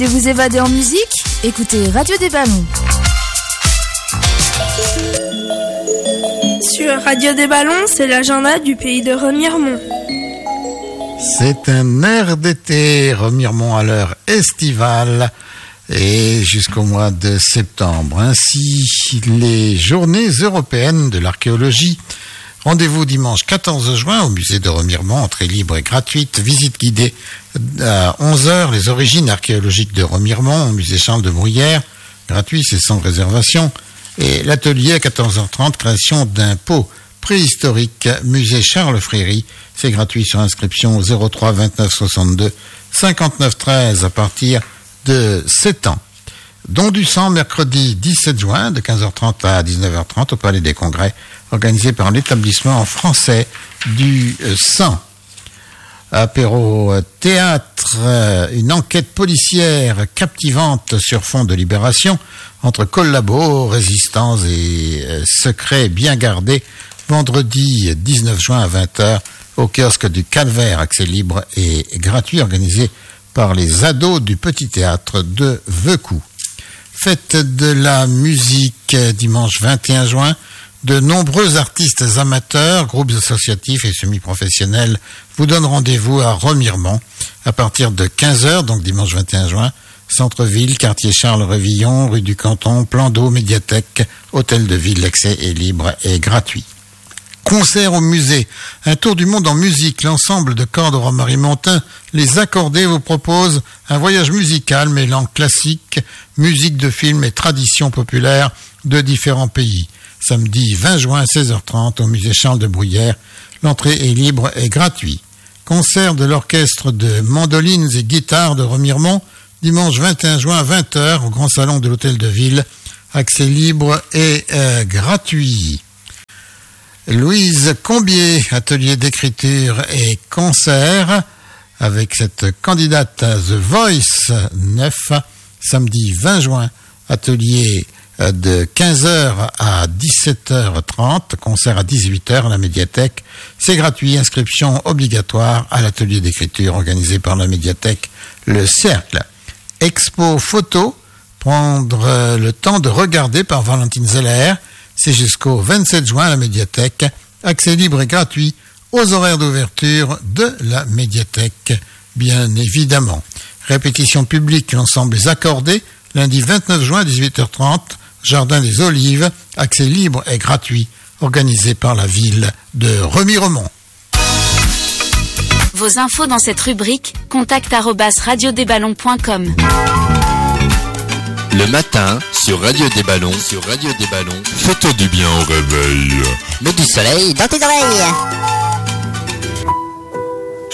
De vous évader en musique? Écoutez Radio des Ballons. Sur Radio des Ballons, c'est l'agenda du pays de Remiremont. C'est un air d'été, Remiremont à l'heure estivale et jusqu'au mois de septembre. Ainsi, les journées européennes de l'archéologie. Rendez-vous dimanche 14 juin au musée de Remiremont, entrée libre et gratuite, visite guidée à 11h, les origines archéologiques de Remiremont au musée Charles de Bruyères, gratuit, c'est sans réservation, et l'atelier à 14h30, création d'un pot préhistorique, musée Charles Fréry, c'est gratuit sur inscription au 03 29 62 59 13 à partir de 7 ans. Don du sang, mercredi 17 juin, de 15h30 à 19h30 au Palais des Congrès, organisé par l'établissement français du sang. Apéro théâtre, une enquête policière captivante sur fond de libération entre collabos, résistants et secrets bien gardés, vendredi 19 juin à 20h au kiosque du Calvaire, accès libre et gratuit, organisé par les ados du Petit Théâtre de Veucou. Fête de la musique, dimanche 21 juin. De nombreux artistes amateurs, groupes associatifs et semi-professionnels vous donnent rendez-vous à Remiremont à partir de 15h, donc dimanche 21 juin. Centre-ville, quartier Charles-Révillon, rue du Canton, plan d'eau, médiathèque, hôtel de ville, l'accès est libre et gratuit. Concert au musée, un tour du monde en musique, l'ensemble de cordes romarimontain, les accordés vous propose un voyage musical mêlant classique, musique de film et traditions populaires de différents pays. Samedi 20 juin 16h30 au musée Charles de Bruyères, l'entrée est libre et gratuite. Concert de l'orchestre de mandolines et guitares de Remiremont, dimanche 21 juin à 20h au grand salon de l'hôtel de ville, accès libre et gratuit. Louise Combier, atelier d'écriture et concert avec cette candidate à The Voice 9, samedi 20 juin, atelier de 15h à 17h30, concert à 18h à la médiathèque. C'est gratuit, inscription obligatoire à l'atelier d'écriture organisé par la médiathèque Le Cercle. Expo photo, prendre le temps de regarder par Valentine Zeller. C'est jusqu'au 27 juin à la médiathèque. Accès libre et gratuit aux horaires d'ouverture de la médiathèque, bien évidemment. Répétition publique, l'ensemble est accordé. Lundi 29 juin à 18h30, Jardin des Olives, accès libre et gratuit, organisé par la ville de Remiremont. Vos infos dans cette rubrique, contact@radiodesballons.com. Le matin, sur Radio des Ballons, fais-toi du bien au réveil. Mets du soleil dans tes oreilles.